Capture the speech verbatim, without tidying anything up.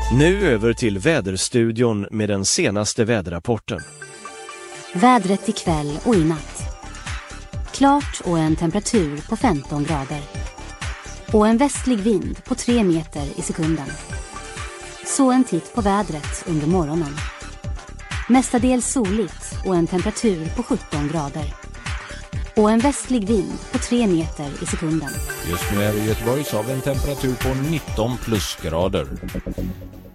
Nu över till väderstudion med den senaste väderrapporten. Vädret ikväll och i natt. Klart och en temperatur på femton grader. Och en västlig vind på tre meter i sekunden. Så en titt på vädret under morgonen. Mestadels soligt och en temperatur på sjutton grader. Och en västlig vind på tre meter i sekunden. Just nu är det i Göteborg så har vi en temperatur på nitton plusgrader.